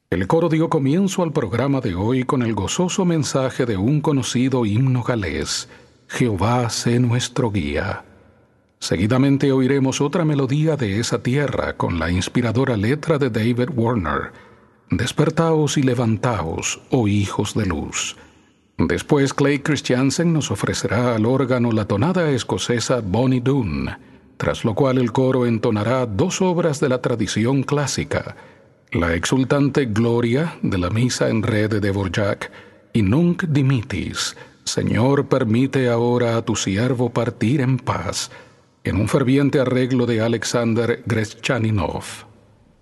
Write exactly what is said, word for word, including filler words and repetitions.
El coro dio comienzo al programa de hoy con el gozoso mensaje de un conocido himno galés, Jehová sé nuestro guía. Seguidamente oiremos otra melodía de esa tierra con la inspiradora letra de David Warner, Despertaos y levantaos, oh hijos de luz. Después Clay Christiansen nos ofrecerá al órgano la tonada escocesa Bonnie Doon, tras lo cual el coro entonará dos obras de la tradición clásica, la exultante Gloria de la Misa en Re de Dvorak y Nunc dimittis, Señor, permite ahora a tu siervo partir en paz, en un ferviente arreglo de Alexander Greschaninov.